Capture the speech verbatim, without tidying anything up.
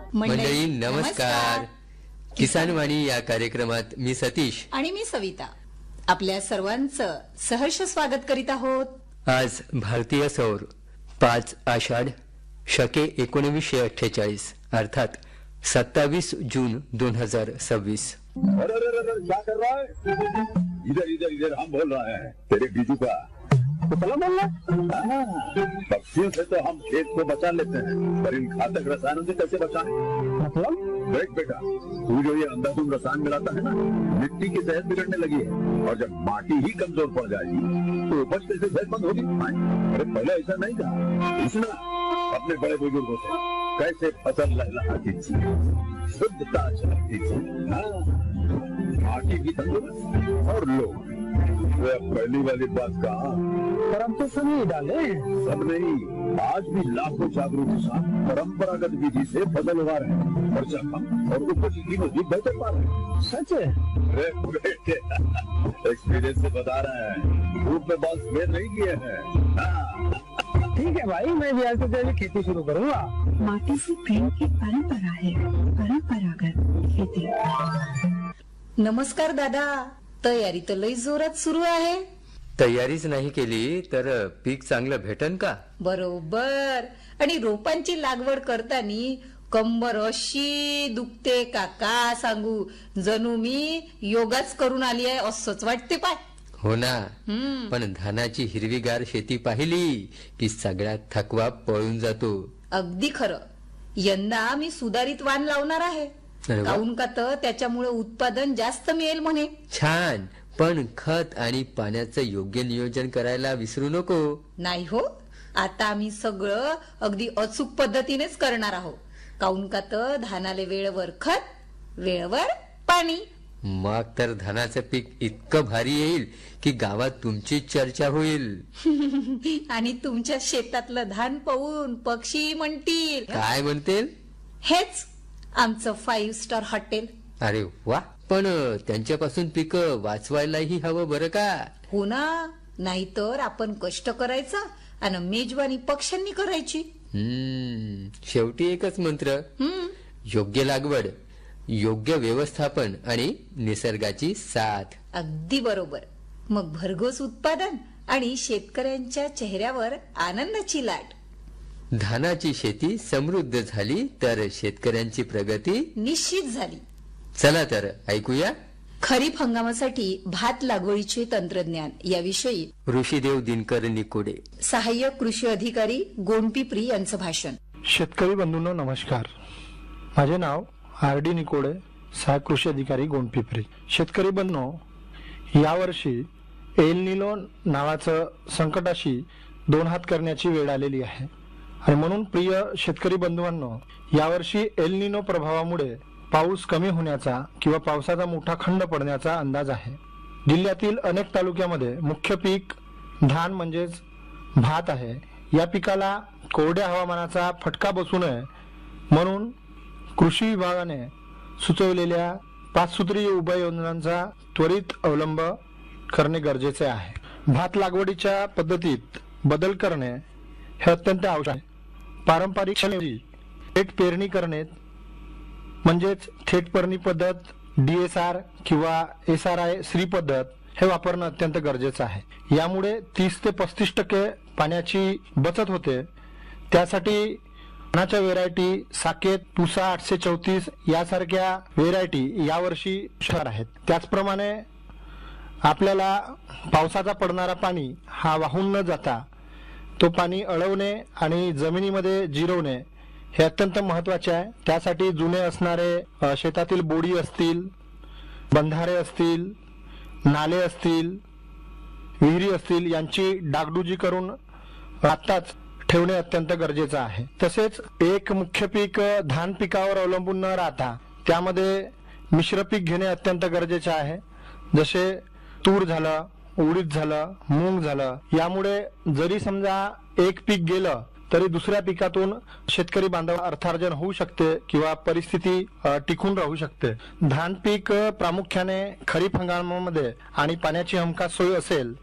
मंडळी नमस्कार. किसान वाणी या कार्यक्रमात मी सतीश आणि मी सविता आपल्या सर्वांचं सहर्ष स्वागत करीत आहोत. आज भारतीय सौर पाच आषाढ शके एकोणवीसशे अठ्ठेचाळीस अर्थात सत्तावीस जून दोन हजार सव्वीस. अरे अरे अरे क्या कर रहा है? इधर इधर इधर हम बोल रहे हैं तेरे बीजू का. तो बोल रहा पक्षियों से तो हम खेत को बचा लेते हैं, पर इन घातक रसायनों से कैसे बचाएं? मतलब देख बेटा, तू जो ये अंधाधुंध रसायन मिलाता है ना, मिट्टी की सेहत बिगड़ने लगी है और जब माटी ही कमजोर पड़ जाएगी तो उपज कैसे सेहतमंद होगी? अरे पहले ऐसा नहीं था. पूछना अपने बड़े बुजुर्गों से कैसे फसल लहलहाती थी, शुद्धता झलकती थी, माटी भी तंदुरुस्त और लोग. पहली वाली बात कहा, पर हम तो सब डाले. सब नहीं, आज भी लाखों जागरूक किसान परंपरागत विधि से फसल उगा रहे हैं, खर्चा कम और उपज की कीमत भी बेहतर पा रहे हैं. सच है? अरे बेटे, एक्सपीरियंस से बता रहे हैं, धूप में बाल सफेद नहीं किए हैं. ठीक है भाई, मैं भी आज से जैविक खेती शुरू करूँगा. माटी से प्रेम की परंपरा है, परंपरागत खेती. नमस्कार दादा. तयारी तर लई जोरात सुरू आहे. तयारीच नाही केली तर पीक चांगलं भेटन का? बरोबर. आणि रोपांची लागवड करताना कंबर अशी दुखते का का सांगू, जणू मी योगाच करून आली आहे असंच वाटते पाय. हो ना. पण धानाची हिरवीगार शेती पाहिली की सगळा थकवा पळून जातो. अगदी खरं. यंदा मी सुधारित वाण लावणार आहे. काऊन का तर त्याच्यामुळे उत्पादन जास्त मिळेल म्हणे. छान. पण खत आणि पाण्याचं योग्य नियोजन करायला विसरू नको. नाही हो, आता आम्ही सगळं अगदी अचूक पद्धतीनेच करणार आहोत. काऊन का तर धानाले वेळेवर खत, वेळेवर पाणी. मग तर धानाचं पीक इतकं भारी येईल की गावात तुमची चर्चा होईल. आणि तुमच्या शेतातलं धान पाहून पक्षी म्हणतील. काय म्हणतील? हेच आमचं फाईव्ह स्टार हॉटेल. अरे वा. पण त्यांच्यापासून पीक वाचवायलाही हवं बरं का? हो ना. नाहीतर आपण कष्ट करायचं आणि मेजवानी पक्ष्यांनी करायची. हम्म शेवटी एकच मंत्र, योग्य लागवड, योग्य व्यवस्थापन आणि निसर्गाची साथ. अगदी बरोबर. मग भरघोस उत्पादन आणि शेतकऱ्यांच्या चेहऱ्यावर आनंदाची लाट. धानाची शेती समृद्ध झाली तर शेतकऱ्यांची प्रगती निश्चित झाली. चला तर ऐकूया खरीप हंगामासाठी भात लागवडीचे तंत्रज्ञान याविषयी ऋषीदेव दिनकर निकोडे, सहाय्यक कृषी अधिकारी गोंडपिपरी यांचं भाषण. शेतकरी बंधूंनो नमस्कार. माझे नाव आर डी निकोडे, सहाय्यक कृषी अधिकारी गोंडपिपरी. शेतकरी बंधूंनो, यावर्षी एल निनो नावाचं संकटाशी दोन हात करण्याची वेळ आलेली आहे. आणि म्हणून प्रिय शेतकरी बंधूंनो, यावर्षी एल निनो प्रभावामुळे पाऊस कमी होण्याचा किंवा पावसाचा मोठा खंड पडण्याचा अंदाज आहे. जिल्ह्यातील अनेक तालुक्यामध्ये मुख्य पीक धान म्हणजेच भात आहे. या पिकाला कोरड्या हवामानाचा फटका बसू नये म्हणून कृषी विभागाने सुचवलेल्या पाच सूत्रीय उपाययोजनांचा त्वरित अवलंब करणे गरजेचे आहे. भात लागवडीच्या पद्धतीत बदल करणे हे अत्यंत आवश्यक आहे. पारंपरिक थेट पेरणी करणे म्हणजेच थेट पेरणी पद्धत, डीएसआर किंवा एस आर आय श्री पद्धत हे वापरणं अत्यंत गरजेचं आहे. यामुळे तीस ते पस्तीस टक्के पाण्याची बचत होते. त्यासाठी धानाच्या व्हेरायटी साकेत, पुसा आठशे चौतीस यासारख्या व्हेरायटी यावर्षी शहर आहेत. त्याचप्रमाणे आपल्याला पावसाचा पडणारा पाणी हा वाहून न जाता तो पाणी अडवणे आणि जमिनीमध्ये जिरवणे हे अत्यंत महत्वाचे आहे. त्यासाठी जुने असणारे शेतातील बोडी असतील, बंधारे असतील, नाले असतील, विहिरी असतील यांची डागडुजी करून आत्ताच ठेवणे अत्यंत गरजेचं आहे. तसेच एक मुख्य पीक धान पिकावर अवलंबून न राहता त्यामध्ये मिश्र पीक घेणे अत्यंत गरजेचे आहे. जसे तूर झालं, उडीद झालं, मूग झालं. यामुळे जरी समजा एक पीक गेलं तरी दुसऱ्या पिकातून शेतकरी बांधव अर्थार्जन होऊ शकते किंवा परिस्थिती टिकून राहू शकते. धान पीक प्रामुख्याने खरीप हंगामामध्ये आणि पाण्याची हमखास सोय असेल